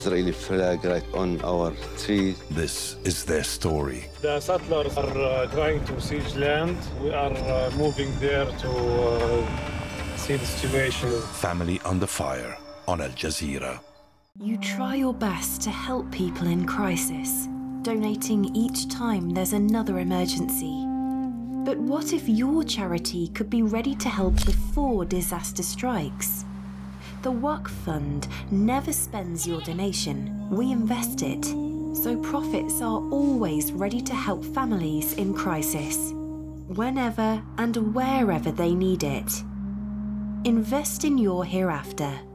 Israeli flag right on our tree. This is their story. The settlers are trying to siege land. We are moving there to see the situation. Family under fire on Al Jazeera. You try your best to help people in crisis, donating each time there's another emergency. But what if your charity could be ready to help before disaster strikes? The Waqf Fund never spends your donation, we invest it. So profits are always ready to help families in crisis, whenever and wherever they need it. Invest in your hereafter.